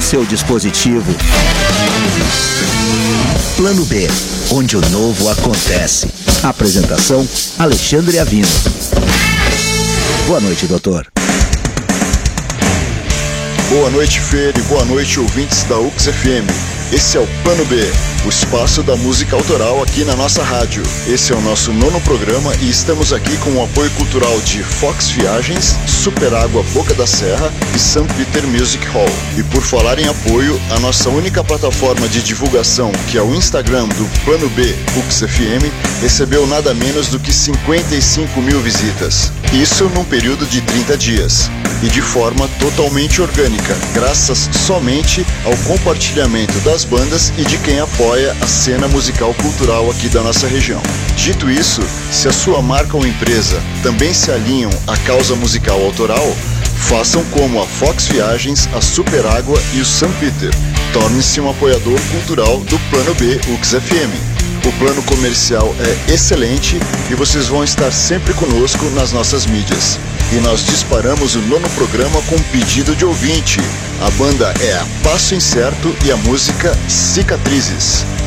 seu dispositivo. Plano B, onde o novo acontece. Apresentação: Alexandre Avino. Boa noite, doutor. Boa noite, Fer, e boa noite, ouvintes da UX FM. Esse é o Plano B, o espaço da música autoral aqui na nossa rádio. Esse é o nosso 9º programa e estamos aqui com o apoio cultural de Fox Viagens, Super Água Boca da Serra e St. Peter Music Hall. E por falar em apoio, a nossa única plataforma de divulgação, que é o Instagram do Plano B UX FM, recebeu nada menos do que 55 mil visitas. Isso num período de 30 dias. E de forma totalmente orgânica, graças somente ao compartilhamento das bandas e de quem apoia a cena musical cultural aqui da nossa região. Dito isso, se a sua marca ou empresa também se alinham à causa musical autoral, façam como a Fox Viagens, a Super Água e o St. Peter. Torne-se um apoiador cultural do Plano B UX FM. O plano comercial é excelente e vocês vão estar sempre conosco nas nossas mídias. E nós disparamos o 9º programa com um pedido de ouvinte. A banda é a Passo Incerto e a música Cicatrizes.